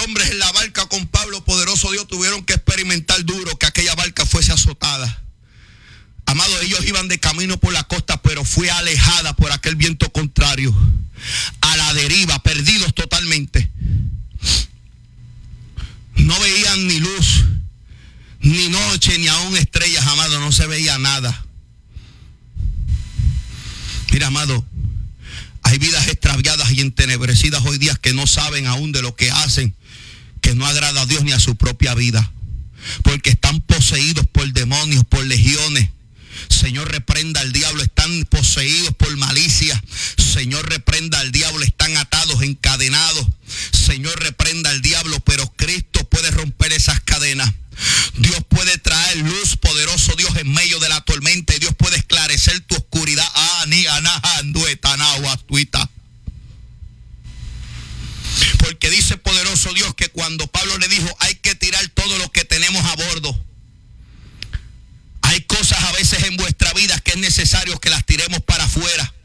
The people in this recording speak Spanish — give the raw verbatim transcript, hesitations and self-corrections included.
hombres en la barca con Pablo, poderoso Dios, tuvieron que experimentar duro que aquella barca fuese azotada. Amado, ellos iban de camino por la costa, pero fue alejada por aquel viento contrario, a la deriva, perdidos totalmente. No veían ni luz, ni noche, ni aún estrellas, amado, no se veía nada. Mira, amado, hay vidas extraviadas y entenebrecidas hoy día que no saben aún de lo que hacen, que no agrada a Dios ni a su propia vida, porque están poseídos por demonios, por legiones. Señor, reprenda al diablo, están poseídos por malicia. Señor, reprenda al diablo, están atados, encadenados. Señor, reprenda al diablo, pero Cristo puede romper esas cadenas. Dios puede traer luz, poderoso Dios, en medio de la tormenta, y Dios puede esclarecer tu oscuridad. Porque dice poderoso Dios que cuando Pablo le dijo, hay que tirar todo lo que tenemos a bordo. Hay cosas a veces en vuestra vida que es necesario que las tiremos para afuera.